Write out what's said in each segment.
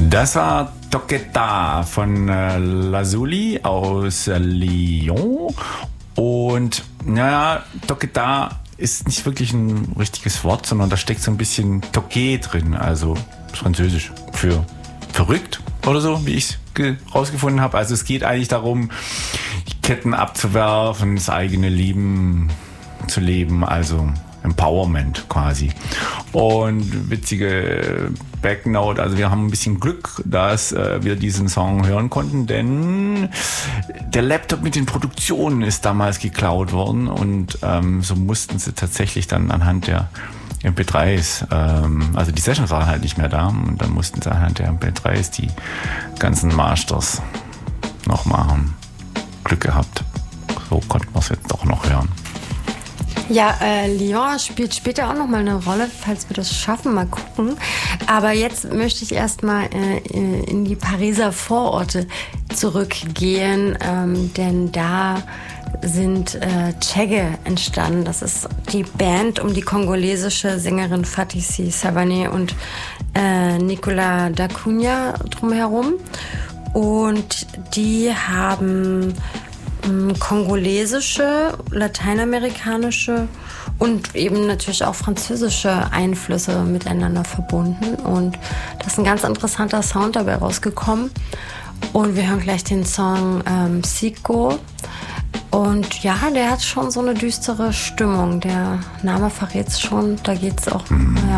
Das war Toqueta von Lazuli aus Lyon. Und naja, Toqueta ist nicht wirklich ein richtiges Wort, sondern da steckt so ein bisschen Toquet drin, also Französisch für verrückt oder so, wie ich es rausgefunden habe. Also es geht eigentlich darum, Ketten abzuwerfen, das eigene Leben zu leben, also Empowerment quasi. Und witzige Backnote, also wir haben ein bisschen Glück, dass wir diesen Song hören konnten, denn der Laptop mit den Produktionen ist damals geklaut worden und so mussten sie tatsächlich dann anhand der MP3s, also die Sessions waren halt nicht mehr da und dann mussten sie anhand der MP3s die ganzen Masters noch machen. Glück gehabt. So konnten wir es jetzt doch noch hören. Ja, Lyon spielt später auch nochmal eine Rolle, falls wir das schaffen, mal gucken. Aber jetzt möchte ich erstmal in die Pariser Vororte zurückgehen, denn da sind Chege entstanden. Das ist die Band um die kongolesische Sängerin Fatissi Savané und Nicolas Dacunha drumherum. Und die haben kongolesische, lateinamerikanische und eben natürlich auch französische Einflüsse miteinander verbunden. Und da ist ein ganz interessanter Sound dabei rausgekommen. Und wir hören gleich den Song Siko. Und ja, der hat schon so eine düstere Stimmung. Der Name verrät es schon. Da geht es auch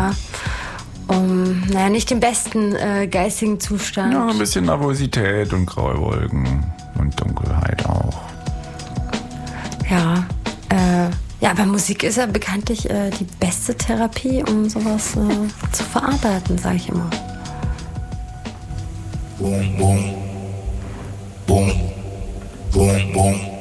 um nicht den besten geistigen Zustand. Ja, ein bisschen Nervosität und graue Wolken und Dunkelheit auch. Ja, aber Musik ist ja bekanntlich die beste Therapie, um sowas zu verarbeiten, sage ich immer. Boom, boom, boom, boom, boom.